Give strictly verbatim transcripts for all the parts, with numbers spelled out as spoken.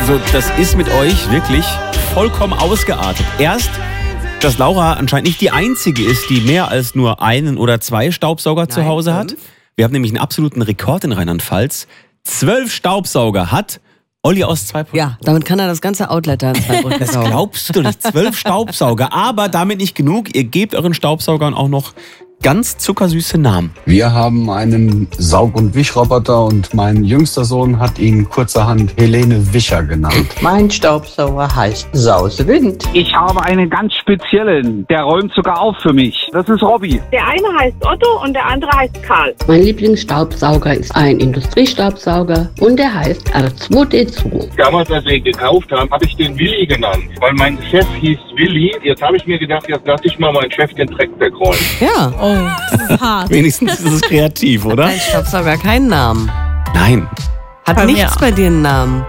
Also das ist mit euch wirklich vollkommen ausgeartet. Erst, dass Laura anscheinend nicht die Einzige ist, die mehr als nur einen oder zwei Staubsauger Nein, zu Hause hat. Fünf. Wir haben nämlich einen absoluten Rekord in Rheinland-Pfalz. Zwölf Staubsauger hat Olli aus Zweibrücken. Ja, damit kann er das ganze Outlet da in Zweibrücken Das glaubst du nicht. Zwölf Staubsauger. Aber damit nicht genug. Ihr gebt euren Staubsaugern auch noch ganz zuckersüße Namen. Wir haben einen Saug- und Wischroboter und mein jüngster Sohn hat ihn kurzerhand Helene Wischer genannt. Mein Staubsauger heißt Sausewind. Ich habe einen ganz speziellen, der räumt sogar auf für mich. Das ist Robby. Der eine heißt Otto und der andere heißt Karl. Mein Lieblingsstaubsauger ist ein Industriestaubsauger und der heißt R zwei D zwei. Damals, als wir ihn gekauft haben, habe ich den Willi genannt, weil mein Chef hieß Willi. Jetzt habe ich mir gedacht, jetzt lasse ich mal meinen Chef den Dreck wegräumen. Ja. Oh, das ist hart. Wenigstens ist es kreativ, oder? Dein Staubsauger keinen Namen. Nein. Hat Bei nichts mir. bei dir einen Namen.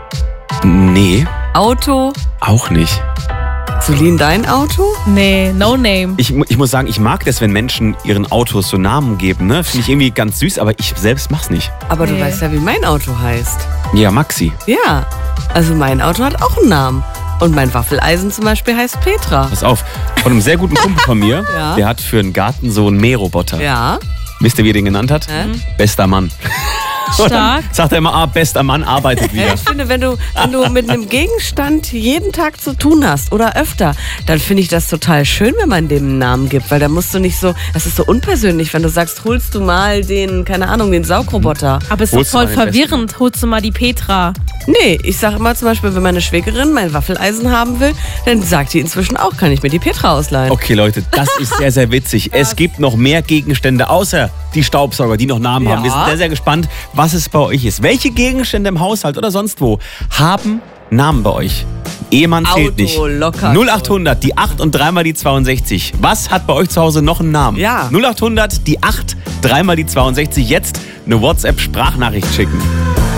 Nee, Auto. auch nicht. Solin, dein Auto? Nee, no name. Ich, mu- ich muss sagen, ich mag das, wenn Menschen ihren Autos so Namen geben. Ne? Finde ich irgendwie ganz süß, aber ich selbst mach's nicht. Aber du Nee. weißt ja, wie mein Auto heißt. Ja, Maxi. Ja, also mein Auto hat auch einen Namen. Und mein Waffeleisen zum Beispiel heißt Petra. Pass auf, von einem sehr guten Kumpel von mir, Ja. der hat für einen Garten so einen Mähroboter. Ja. Wisst ihr, wie er den genannt hat? Hä? Bester Mann. Und dann Stark. sagt er immer, ah, bester Mann arbeitet Ja, wieder. ich finde, wenn du, wenn du mit einem Gegenstand jeden Tag zu tun hast oder öfter, dann finde ich das total schön, wenn man dem einen Namen gibt, weil da musst du nicht so, das ist so unpersönlich, wenn du sagst, holst du mal den, keine Ahnung, den Saugroboter. Aber es ist doch Holst du voll mal den besten? verwirrend. Holst du mal die Petra? Nee, ich sage immer zum Beispiel, wenn meine Schwägerin mein Waffeleisen haben will, dann sagt die inzwischen auch, kann ich mir die Petra ausleihen. Okay, Leute, das ist sehr, sehr witzig. Es gibt noch mehr Gegenstände, außer die Staubsauger, die noch Namen Ja. haben. Wir sind sehr, sehr gespannt, was es bei euch ist. Welche Gegenstände im Haushalt oder sonst wo haben Namen bei euch? Ehemann zählt Auto, nicht. locker. null achthundert, die acht und dreimal die zweiundsechzig. Was hat bei euch zu Hause noch einen Namen? Ja. null achthundert, die acht, dreimal die zweiundsechzig. Jetzt eine WhatsApp-Sprachnachricht schicken.